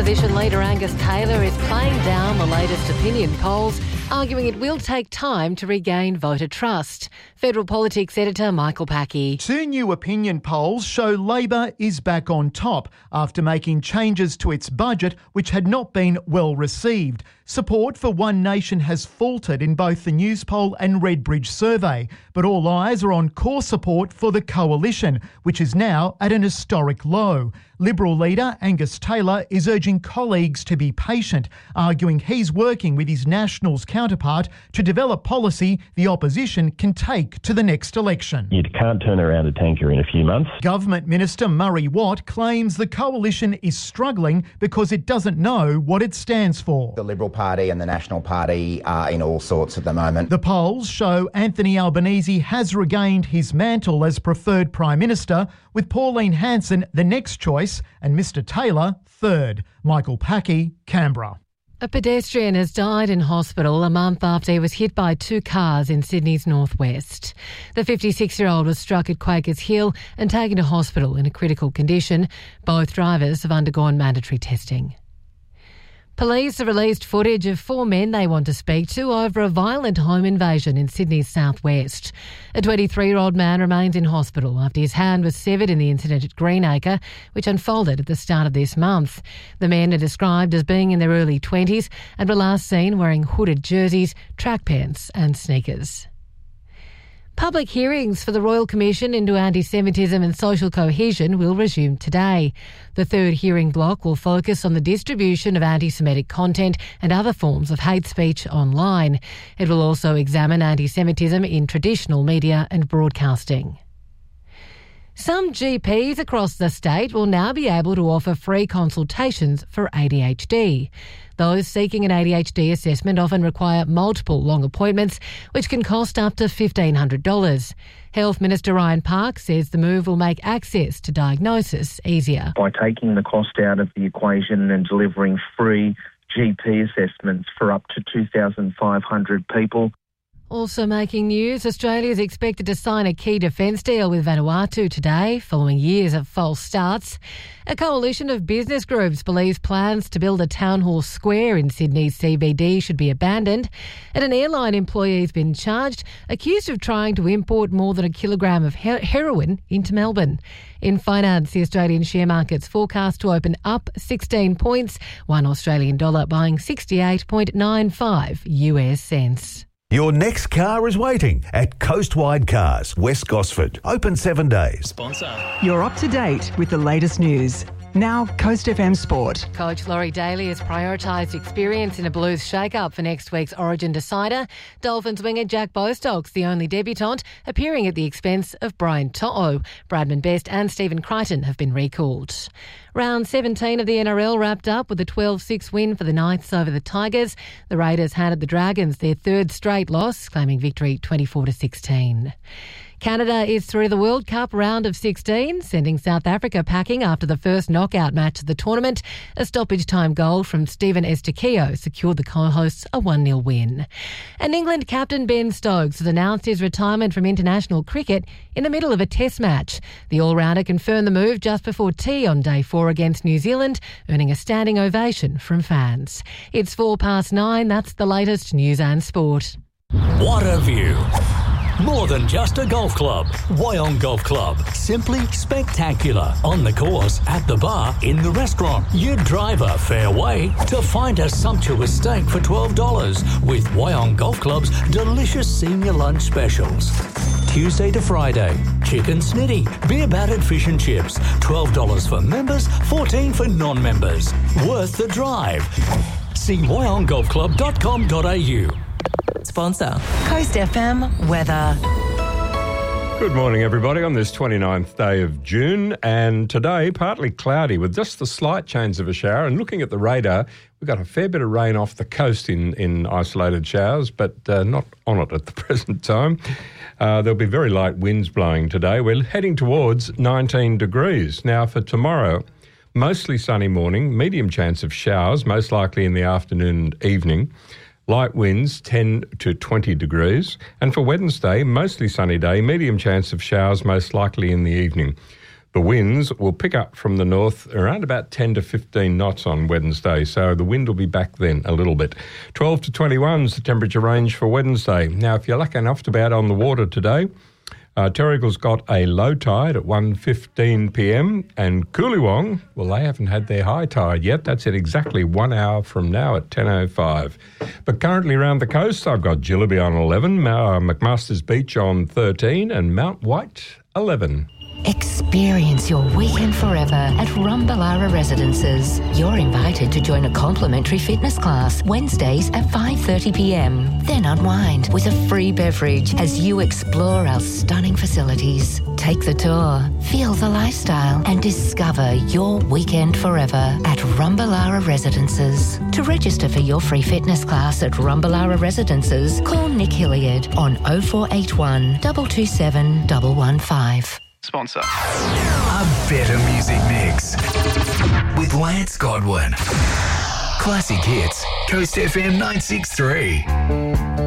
Opposition leader Angus Taylor is playing down the latest opinion polls, arguing it will take time to regain voter trust. Federal Politics editor Michael Packey. Two new opinion polls show Labor is back on top after making changes to its budget which had not been well received. Support for One Nation has faltered in both the Newspoll and Redbridge survey, but all eyes are on core support for the Coalition, which is now at an historic low. Liberal leader Angus Taylor is urging colleagues to be patient, arguing he's working with his Nationals counterpart to develop policy the opposition can take to the next election. You can't turn around a tanker in a few months. Government Minister Murray Watt claims the Coalition is struggling because it doesn't know what it stands for. The Liberal Party and the National Party are in all sorts at the moment. The polls show Anthony Albanese has regained his mantle as preferred Prime Minister, with Pauline Hanson the next choice and Mr Taylor third. Michael Packey, Canberra. A pedestrian has died in hospital a month after he was hit by two cars in Sydney's northwest. The 56-year-old was struck at Quakers Hill and taken to hospital in a critical condition. Both drivers have undergone mandatory testing. Police have released footage of four men they want to speak to over a violent home invasion in Sydney's southwest. A 23-year-old man remains in hospital after his hand was severed in the incident at Greenacre, which unfolded at the start of this month. The men are described as being in their early 20s and were last seen wearing hooded jerseys, track pants and sneakers. Public hearings for the Royal Commission into Anti-Semitism and Social Cohesion will resume today. The third hearing block will focus on the distribution of anti-Semitic content and other forms of hate speech online. It will also examine anti-Semitism in traditional media and broadcasting. Some GPs across the state will now be able to offer free consultations for ADHD. Those seeking an ADHD assessment often require multiple long appointments, which can cost up to $1,500. Health Minister Ryan Park says the move will make access to diagnosis easier. By taking the cost out of the equation and delivering free GP assessments for up to 2,500 people. Also making news, Australia is expected to sign a key defence deal with Vanuatu today, following years of false starts. A coalition of business groups believes plans to build a town hall square in Sydney's CBD should be abandoned. And an airline employee has been charged, accused of trying to import more than a kilogram of heroin into Melbourne. In finance, the Australian share market's forecast to open up 16 points, one Australian dollar buying 68.95 US cents. Your next car is waiting at Coastwide Cars, West Gosford. Open 7 days. Sponsor. You're up to date with the latest news. Now, Coast FM Sport. Coach Laurie Daly has prioritised experience in a Blues shake-up for next week's Origin decider. Dolphins winger Jack Bostock's the only debutant, appearing at the expense of Brian To'o. Bradman Best and Stephen Crichton have been recalled. Round 17 of the NRL wrapped up with a 12-6 win for the Knights over the Tigers. The Raiders handed the Dragons their third straight loss, claiming victory 24-16. Canada is through the World Cup round of 16, sending South Africa packing after the first knockout match of the tournament. A stoppage time goal from Stephen Estaquio secured the co-hosts a 1-0 win. And England captain Ben Stokes has announced his retirement from international cricket in the middle of a test match. The all-rounder confirmed the move just before tea on day 4 against New Zealand, earning a standing ovation from fans. It's 9:04. That's the latest news and sport. What a view. More than just a golf club. Wyong Golf Club. Simply spectacular. On the course, at the bar, in the restaurant. You drive a fair way to find a sumptuous steak for $12 with Wyong Golf Club's delicious senior lunch specials. Tuesday to Friday. Chicken snitty, beer battered fish and chips. $12 for members, $14 for non-members. Worth the drive. See wyonggolfclub.com.au. Sponsor. Coast FM Weather. Good morning, everybody, on this 29th day of June. And today, partly cloudy with just the slight chance of a shower. And looking at the radar, we've got a fair bit of rain off the coast in isolated showers, but not on it at the present time. There'll be very light winds blowing today. We're heading towards 19 degrees. Now, for tomorrow, mostly sunny morning, medium chance of showers, most likely in the afternoon and evening. Light winds 10 to 20 degrees. And for Wednesday, mostly sunny day, medium chance of showers, most likely in the evening. The winds will pick up from the north around about 10 to 15 knots on Wednesday, so the wind will be back then a little bit. 12 to 21 is the temperature range for Wednesday. Now, if you're lucky enough to be out on the water today, Terrigal's got a low tide at 1:15 p.m. and Coolywong, well, they haven't had their high tide yet. That's in exactly 1 hour from now at 10:05. But currently around the coast, I've got Jillaby on 11, McMaster's Beach on 13 and Mount White 11. Experience your weekend forever at Rumballara Residences. You're invited to join a complimentary fitness class Wednesdays at 5:30 p.m. Then unwind with a free beverage as you explore our stunning facilities. Take the tour, feel the lifestyle and discover your weekend forever at Rumballara Residences. To register for your free fitness class at Rumballara Residences, call Nick Hilliard on 0481 227 115. Sponsor. A better music mix with Lance Godwin. Classic hits, Coast FM 963.